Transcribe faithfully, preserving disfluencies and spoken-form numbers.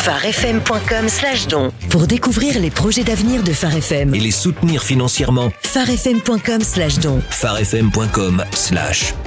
pharefm.com slash don. Pour découvrir les projets d'avenir de Phare F M et les soutenir financièrement, pharefm.com slash don. pharefm.com slash